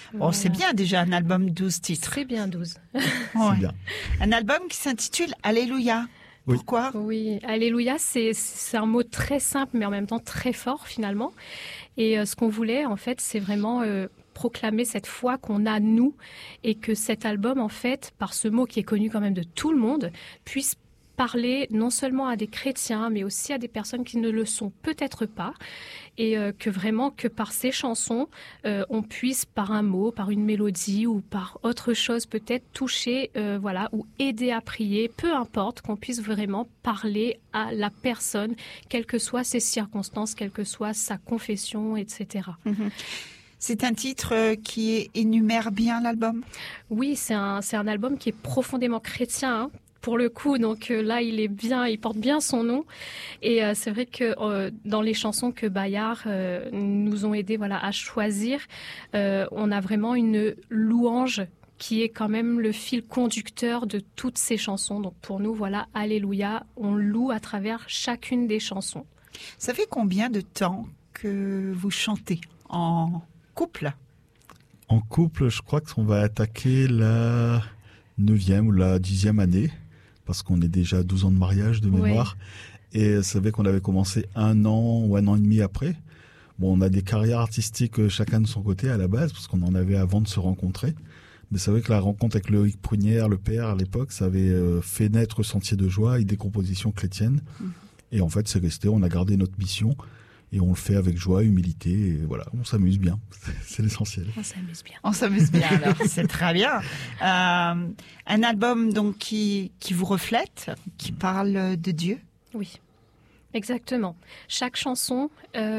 Bon, c'est bien déjà un album 12 titres. C'est bien 12. Ouais. C'est bien. Un album qui s'intitule Alléluia. Oui. Pourquoi ? Oui, Alléluia, c'est un mot très simple, mais en même temps très fort finalement. Et ce qu'on voulait, en fait, c'est vraiment proclamer cette foi qu'on a nous, et que cet album, en fait, par ce mot qui est connu quand même de tout le monde, puisse parler non seulement à des chrétiens, mais aussi à des personnes qui ne le sont peut-être pas, et que vraiment, que par ces chansons, on puisse, par un mot, par une mélodie ou par autre chose peut-être, toucher, ou aider à prier, peu importe, qu'on puisse vraiment parler à la personne, quelles que soient ses circonstances, quelle que soit sa confession, etc. C'est un titre qui énumère bien l'album ? Oui, c'est un album qui est profondément chrétien, hein. Pour le coup, donc là, il porte bien son nom. Et c'est vrai que dans les chansons que Bayard nous ont aidés à choisir, on a vraiment une louange qui est quand même le fil conducteur de toutes ces chansons. Donc pour nous, Alléluia, on loue à travers chacune des chansons. Ça fait combien de temps que vous chantez en couple ? En couple, je crois qu'on va attaquer la 9e ou la 10e année, parce qu'on est déjà à 12 ans de mariage de mémoire. Ouais. Et c'est vrai qu'on avait commencé 1 an ou 1 an et demi après. Bon, on a des carrières artistiques chacun de son côté à la base, parce qu'on en avait avant de se rencontrer. Mais c'est vrai que la rencontre avec Loïc Prunière, le père à l'époque, ça avait fait naître Sentier de Joie et des compositions chrétiennes. Et en fait, c'est resté, on a gardé notre mission. Et on le fait avec joie, humilité, et voilà, on s'amuse bien. C'est l'essentiel. On s'amuse bien. On s'amuse bien, alors, c'est très bien. Un album donc qui vous reflète, qui parle de Dieu. Oui, exactement. Chaque chanson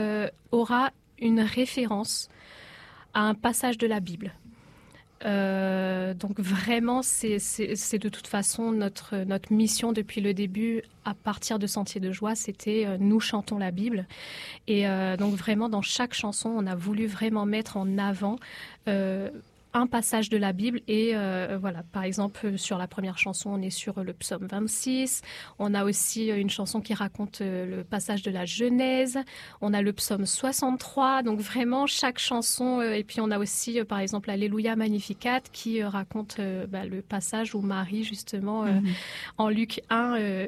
aura une référence à un passage de la Bible. Donc vraiment, c'est de toute façon notre mission depuis le début, à partir de Sentier de Joie, c'était nous chantons la Bible. Et donc vraiment, dans chaque chanson, on a voulu vraiment mettre en avant un passage de la Bible. Et par exemple, sur la première chanson, on est sur le psaume 26. On a aussi une chanson qui raconte le passage de la Genèse. On a le psaume 63. Donc vraiment, chaque chanson. Et puis on a aussi, par exemple, Alléluia Magnificat qui raconte le passage où Marie, justement, en Luc 1,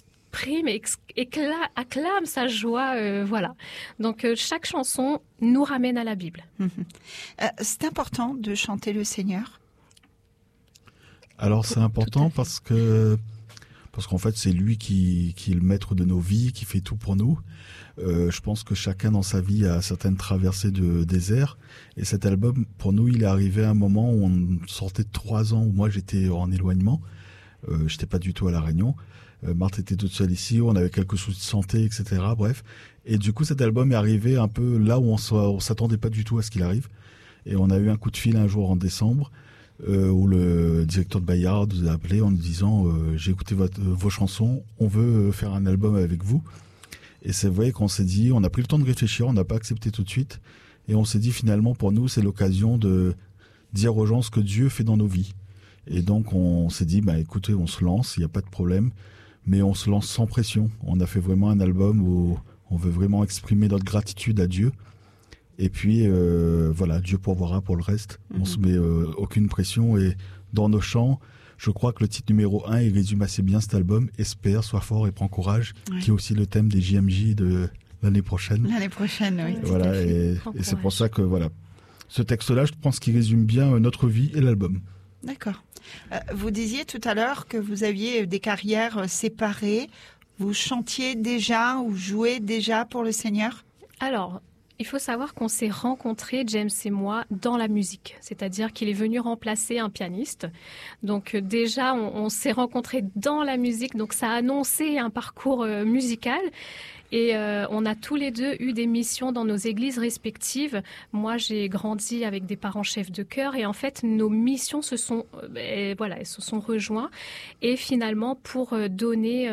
acclame sa joie, Donc chaque chanson nous ramène à la Bible. C'est important de chanter le Seigneur. Alors c'est important parce qu'en fait c'est lui qui est le maître de nos vies, qui fait tout pour nous. Je pense que chacun dans sa vie a certaines traversées de désert, et cet album pour nous il est arrivé à un moment où on sortait de 3 ans où moi j'étais en éloignement, j'étais pas du tout à La Réunion. Marthe était toute seule ici, on avait quelques soucis de santé, etc. Bref. Et du coup, cet album est arrivé un peu là où on s'attendait pas du tout à ce qu'il arrive. Et on a eu un coup de fil un jour en décembre, où le directeur de Bayard nous a appelé en nous disant j'ai écouté vos chansons, on veut faire un album avec vous. Et c'est vrai qu'on s'est dit, on a pris le temps de réfléchir, on n'a pas accepté tout de suite. Et on s'est dit finalement, pour nous, c'est l'occasion de dire aux gens ce que Dieu fait dans nos vies. Et donc, on s'est dit, écoutez, on se lance, il n'y a pas de problème. Mais on se lance sans pression. On a fait vraiment un album où on veut vraiment exprimer notre gratitude à Dieu. Et puis, Dieu pourvoira pour le reste. On se met aucune pression. Et dans nos chants, je crois que le titre numéro 1, il résume assez bien cet album. Espère, sois fort et prends courage, qui est aussi le thème des JMJ de l'année prochaine. L'année prochaine, oui. Voilà, et c'est pour ça que, ce texte-là, je pense qu'il résume bien notre vie et l'album. D'accord. Vous disiez tout à l'heure que vous aviez des carrières séparées. Vous chantiez déjà ou jouez déjà pour le Seigneur ? Alors, il faut savoir qu'on s'est rencontrés, James et moi, dans la musique. C'est-à-dire qu'il est venu remplacer un pianiste. Donc déjà, on s'est rencontrés dans la musique. Donc ça a annoncé un parcours musical. Et on a tous les deux eu des missions dans nos églises respectives. Moi, j'ai grandi avec des parents chefs de chœur, et en fait, nos missions se sont rejoints. Et finalement, pour donner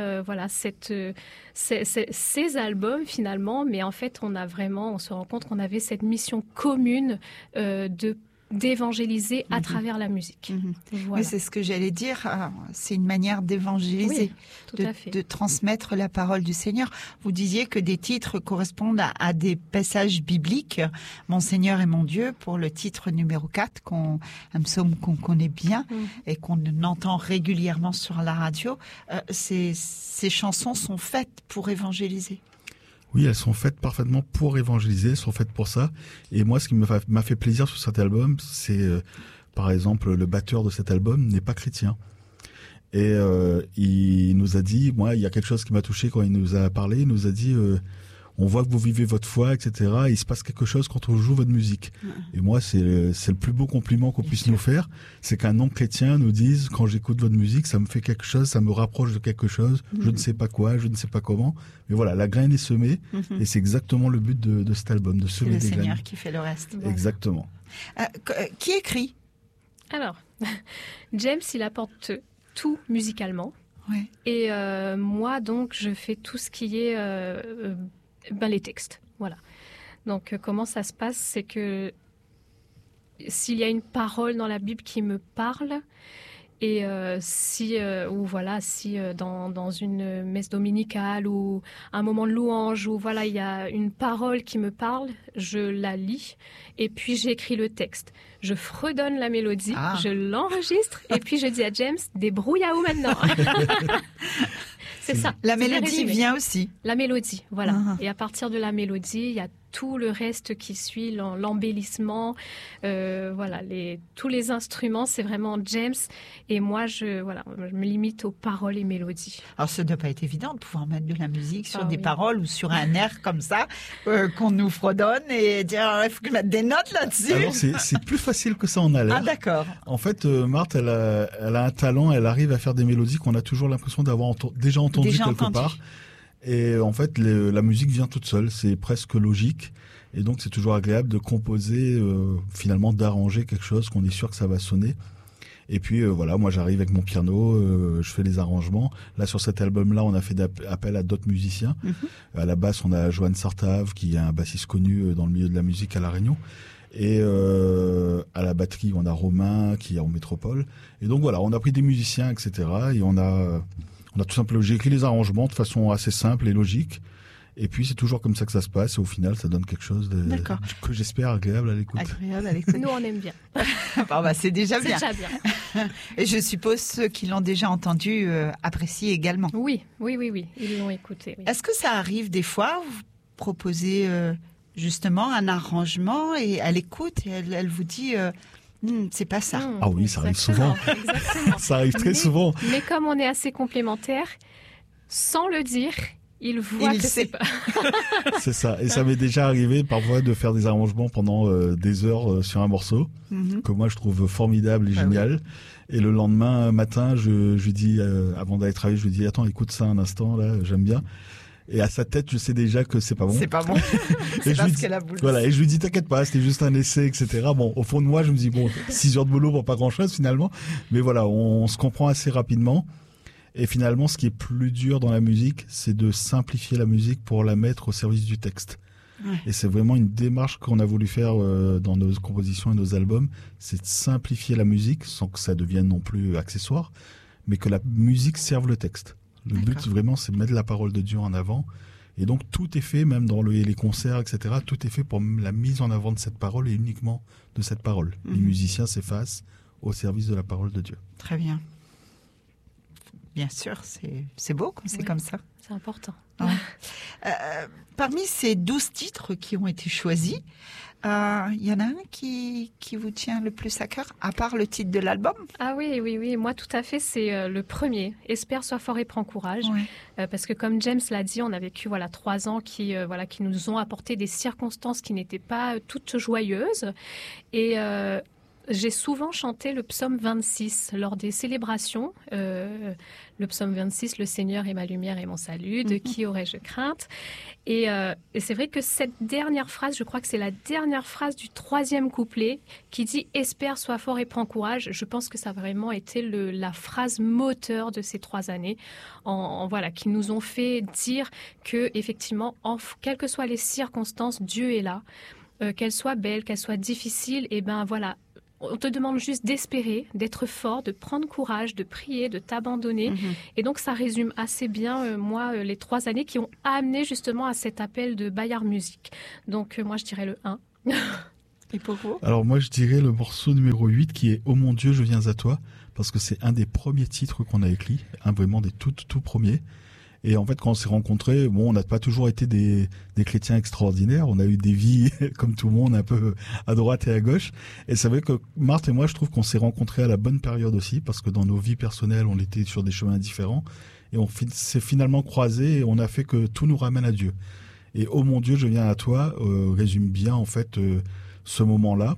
ces albums finalement, mais en fait, on se rend compte qu'on avait cette mission commune de d'évangéliser à travers la musique. Voilà. Oui, c'est ce que j'allais dire. C'est une manière d'évangéliser, tout à fait. de transmettre la parole du Seigneur. Vous disiez que des titres correspondent à des passages bibliques. Mon Seigneur et mon Dieu, pour le titre numéro 4, un psaume qu'on connaît bien et qu'on entend régulièrement sur la radio. Ces chansons sont faites pour évangéliser. Oui, elles sont faites parfaitement pour évangéliser, elles sont faites pour ça. Et moi, ce qui m'a fait plaisir sur cet album, c'est, par exemple, le batteur de cet album n'est pas chrétien. Et il nous a dit, moi, il y a quelque chose qui m'a touché quand il nous a parlé, il nous a dit, on voit que vous vivez votre foi, etc. Et il se passe quelque chose quand on joue votre musique. Et moi, c'est le plus beau compliment qu'on puisse nous faire, c'est qu'un non-chrétien nous dise, quand j'écoute votre musique, ça me fait quelque chose, ça me rapproche de quelque chose, je ne sais pas quoi, je ne sais pas comment. Mais voilà, la graine est semée, et c'est exactement le but de cet album, de semer des graines. C'est le Seigneur qui fait le reste. Bon. Exactement. Qui écrit ? Alors, James, il apporte tout musicalement. Ouais. Et moi, donc, je fais tout ce qui est les textes. Voilà. Donc, comment ça se passe, c'est que s'il y a une parole dans la Bible qui me parle, et si dans une messe dominicale ou un moment de louange où voilà, il y a une parole qui me parle, je la lis et puis j'écris le texte. Je fredonne la mélodie, je l'enregistre et puis je dis à James, débrouille-vous maintenant. C'est ça. La mélodie vient aussi. La mélodie, voilà. Et à partir de la mélodie, il y a tout le reste qui suit, l'embellissement, tous les instruments, c'est vraiment James. Et moi, je me limite aux paroles et mélodies. Alors, ça ne doit pas être évident de pouvoir mettre de la musique sur des paroles ou sur un air comme ça, qu'on nous fredonne et dire, il faut que je mette des notes là-dessus. Alors, c'est plus facile que ça en a l'air. Ah, d'accord. En fait, Marthe, elle a un talent, elle arrive à faire des mélodies qu'on a toujours l'impression d'avoir déjà entendu quelque part. Et en fait, la musique vient toute seule, c'est presque logique. Et donc, c'est toujours agréable de composer, finalement, d'arranger quelque chose qu'on est sûr que ça va sonner. Et puis, moi, j'arrive avec mon piano, je fais les arrangements. Là, sur cet album-là, on a fait appel à d'autres musiciens. À la basse, on a Johan Sartave, qui est un bassiste connu dans le milieu de la musique à La Réunion. Et à la batterie, on a Romain, qui est en métropole. Et donc, voilà, on a pris des musiciens, etc. Et on a tout simplement, j'ai écrit les arrangements de façon assez simple et logique. Et puis, c'est toujours comme ça que ça se passe. Et au final, ça donne quelque chose que j'espère agréable à l'écoute. Nous, on aime bien. C'est déjà bien. C'est déjà bien. Et je suppose ceux qui l'ont déjà entendu apprécient également. Oui. Ils l'ont écouté. Oui. Est-ce que ça arrive des fois, vous proposez justement un arrangement et à l'écoute, et elle vous dit... c'est pas ça. Ah oui, ça arrive souvent. Exactement. Ça arrive très souvent. Mais comme on est assez complémentaires, sans le dire, il voit que c'est pas. C'est ça. Et ça m'est déjà arrivé parfois de faire des arrangements pendant des heures sur un morceau que moi je trouve formidable et génial. Oui. Et le lendemain matin, je dis, avant d'aller travailler, je lui dis, attends, écoute ça un instant, là, j'aime bien. Et à sa tête, je sais déjà que c'est pas bon. C'est pas bon. C'est parce qu'elle a voulu. Voilà, et je lui dis, t'inquiète pas, c'était juste un essai, etc. Bon, au fond de moi, je me dis, 6 heures de boulot pour pas grand-chose finalement. Mais voilà, on se comprend assez rapidement. Et finalement, ce qui est plus dur dans la musique, c'est de simplifier la musique pour la mettre au service du texte. Ouais. Et c'est vraiment une démarche qu'on a voulu faire dans nos compositions et nos albums, c'est de simplifier la musique sans que ça devienne non plus accessoire, mais que la musique serve le texte. Le but, vraiment, c'est de mettre la parole de Dieu en avant. Et donc, tout est fait, même dans les concerts, etc., tout est fait pour la mise en avant de cette parole et uniquement de cette parole. Les musiciens s'effacent au service de la parole de Dieu. Très bien. Bien sûr, c'est beau quand c'est comme ça. C'est important. Parmi ces 12 titres qui ont été choisis, il y en a un qui vous tient le plus à cœur, à part le titre de l'album? Ah oui. Moi, tout à fait, c'est le premier. Espère, sois fort et prends courage. Ouais. Parce que comme James l'a dit, on a vécu 3 ans qui nous ont apporté des circonstances qui n'étaient pas toutes joyeuses. Et j'ai souvent chanté le psaume 26 lors des célébrations. Le psaume 26, le Seigneur est ma lumière et mon salut, de qui aurais-je crainte? Et c'est vrai que cette dernière phrase, je crois que c'est la dernière phrase du 3e couplet qui dit « Espère, sois fort et prends courage ». Je pense que ça a vraiment été la phrase moteur de ces 3 années, qui nous ont fait dire que effectivement, quelles que soient les circonstances, Dieu est là. Qu'elles soient belles, qu'elles soient difficiles, on te demande juste d'espérer, d'être fort, de prendre courage, de prier, de t'abandonner. Et donc, ça résume assez bien, les 3 années qui ont amené justement à cet appel de Bayard Musique. Donc, moi, je dirais le 1. Et pour vous? Alors moi je dirais le morceau numéro 8 qui est « Oh mon Dieu, je viens à toi » parce que c'est un des premiers titres qu'on a écrit, vraiment des tout premiers. Et en fait quand on s'est rencontrés, on n'a pas toujours été des chrétiens extraordinaires, on a eu des vies comme tout le monde un peu à droite et à gauche. Et c'est vrai que Marthe et moi je trouve qu'on s'est rencontrés à la bonne période aussi parce que dans nos vies personnelles on était sur des chemins différents et on s'est finalement croisés et on a fait que tout nous ramène à Dieu. Et « Oh mon Dieu, je viens à toi » résume bien en fait ce moment-là.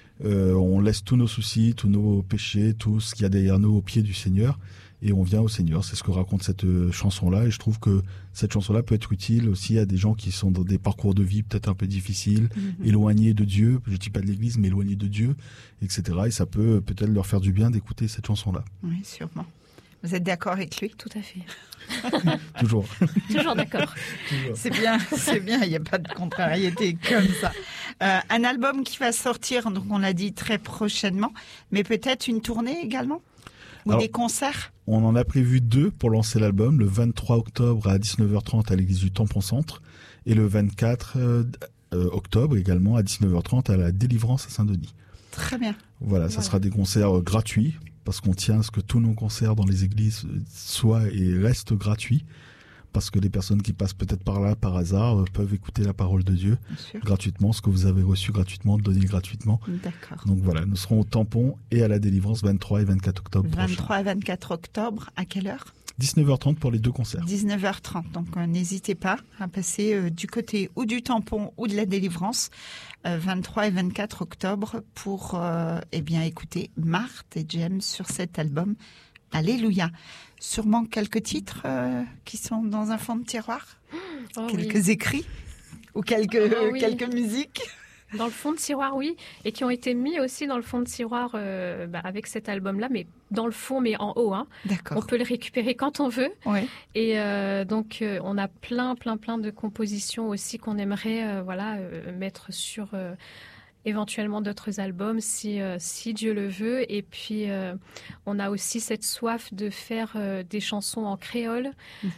On laisse tous nos soucis, tous nos péchés, tout ce qu'il y a derrière nous au pied du Seigneur et on vient au Seigneur. C'est ce que raconte cette chanson-là et je trouve que cette chanson-là peut être utile aussi à des gens qui sont dans des parcours de vie peut-être un peu difficiles, éloignés de Dieu, je ne dis pas de l'Église, mais éloignés de Dieu, etc. Et ça peut peut-être leur faire du bien d'écouter cette chanson-là. Oui, sûrement. Vous êtes d'accord avec lui? Tout à fait. Toujours. Toujours d'accord. C'est bien, il n'y a pas de contrariété comme ça. Un album qui va sortir, donc on l'a dit très prochainement, mais peut-être une tournée également? Ou des concerts? On en a prévu 2 pour lancer l'album, le 23 octobre à 19h30 à l'église du Tampon Centre et le 24 octobre également à 19h30 à la Délivrance à Saint-Denis. Très bien. Voilà, ça sera des concerts gratuits parce qu'on tient à ce que tous nos concerts dans les églises soient et restent gratuits parce que les personnes qui passent peut-être par là par hasard peuvent écouter la parole de Dieu gratuitement, ce que vous avez reçu gratuitement, donné gratuitement. D'accord. Donc voilà, nous serons au Tampon et à la Délivrance 23 et 24 octobre 23 et 24 octobre, à quelle heure? 19h30 pour les 2 concerts. 19h30, donc n'hésitez pas à passer du côté ou du Tampon ou de la Délivrance 23 et 24 octobre pour écouter Marthe et James sur cet album Alléluia. Sûrement quelques titres qui sont dans un fond de tiroir, quelques écrits ou quelques musiques. Dans le fond de tiroir, oui, et qui ont été mis aussi dans le fond de tiroir avec cet album-là, mais dans le fond, mais en haut. D'accord. On peut le récupérer quand on veut. Ouais. Et donc, on a plein de compositions aussi qu'on aimerait mettre sur éventuellement d'autres albums, si Dieu le veut. Et puis, on a aussi cette soif de faire des chansons en créole,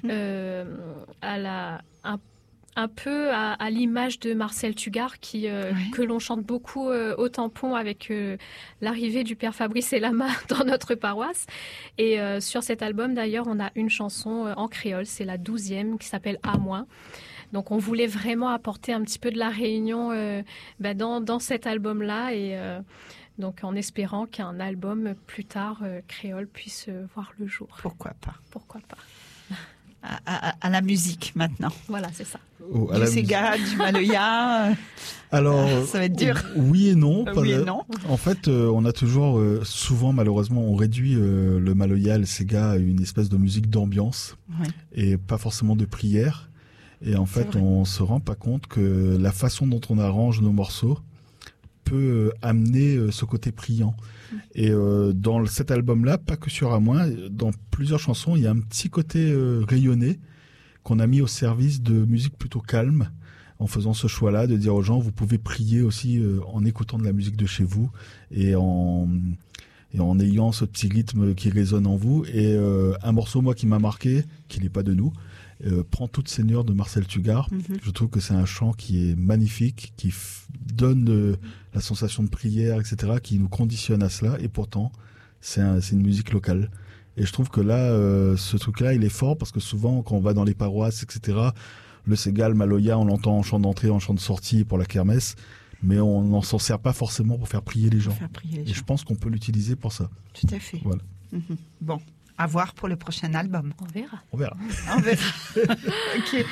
un peu à l'image de Marcel Tugard que l'on chante beaucoup au Tampon avec l'arrivée du Père Fabrice Elama dans notre paroisse. Et sur cet album d'ailleurs on a une chanson en créole, c'est la 12e qui s'appelle « À moi ». Donc on voulait vraiment apporter un petit peu de la Réunion dans cet album-là et donc en espérant qu'un album plus tard créole puisse voir le jour. Pourquoi pas. À la musique maintenant. Voilà, c'est ça. Du Sega, du Maloya. Alors, ça va être dur. Oui et non. Oui et non. En fait, on a toujours, souvent malheureusement, on réduit le Maloya, le Sega à une espèce de musique d'ambiance et pas forcément de prière. Et en fait, on se rend pas compte que la façon dont on arrange nos morceaux peut amener ce côté priant. Et dans cet album-là, pas que sur À moi, dans plusieurs chansons, il y a un petit côté rayonné qu'on a mis au service de musique plutôt calme, en faisant ce choix-là de dire aux gens, vous pouvez prier aussi en écoutant de la musique de chez vous et en ayant ce petit rythme qui résonne en vous. Et un morceau, moi, qui m'a marqué, qui n'est pas de nous, Prends toute Seigneur de Marcel Tugard. Je trouve que c'est un chant qui est magnifique, qui donne la sensation de prière, etc., qui nous conditionne à cela. Et pourtant, c'est une musique locale. Et je trouve que là, ce truc-là, il est fort parce que souvent, quand on va dans les paroisses, etc., le Sega, le Maloya, on l'entend en chant d'entrée, en chant de sortie pour la kermesse, mais on n'en s'en sert pas forcément pour faire prier les gens. Et je pense qu'on peut l'utiliser pour ça. Tout à fait. Voilà. Bon. À voir pour le prochain album. On verra. Ok.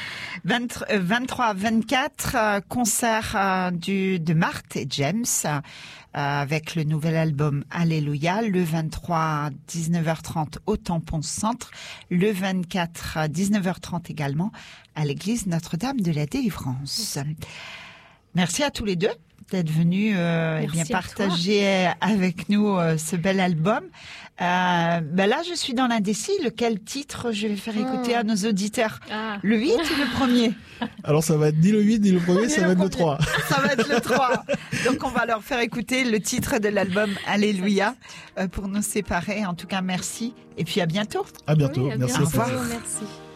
23-24, concert de Marthe et James avec le nouvel album Alléluia. Le 23, 19h30 au Tampon Centre. Le 24, 19h30 également à l'église Notre-Dame de la Délivrance. Merci à tous les deux d'être venus partager avec nous ce bel album. Là, je suis dans l'indécis. Lequel titre je vais faire écouter à nos auditeurs? Le 8 ou le premier? Alors, ça va être ni le 8 ni le premier, ça va être le 3. Ça va être le 3. Donc, on va leur faire écouter le titre de l'album Alléluia pour nous séparer. En tout cas, merci. Et puis, à bientôt. À bientôt. Oui, merci. Au revoir. Merci.